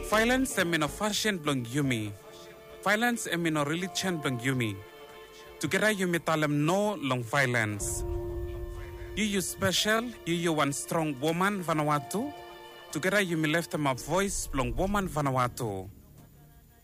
Violence emino fashion blong yumi. Violence emino religion blong yumi. Together yumi talem no long violence. You special, you one strong woman Vanuatu. Together you me left them a voice blong woman Vanuatu.